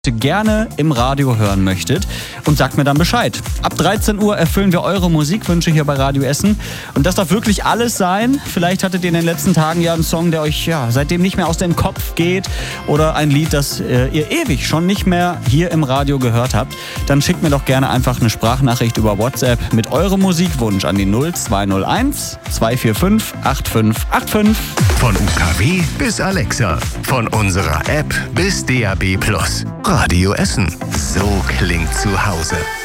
gerne im Radio hören möchtet und sagt mir dann Bescheid. Ab 13 Uhr erfüllen wir eure Musikwünsche hier bei Radio Essen und das darf wirklich alles sein. Vielleicht hattet ihr in den letzten Tagen ja einen Song, der euch seitdem nicht mehr aus dem Kopf geht oder ein Lied, das ihr ewig schon nicht mehr hier im Radio gehört habt. Dann schickt mir doch gerne einfach eine Sprachnachricht über WhatsApp mit eurem Musikwunsch an die 0201 245 8585. Von UKW bis Alexa, von unserer App bis DAB+. Radio Essen. So klingt zu Hause.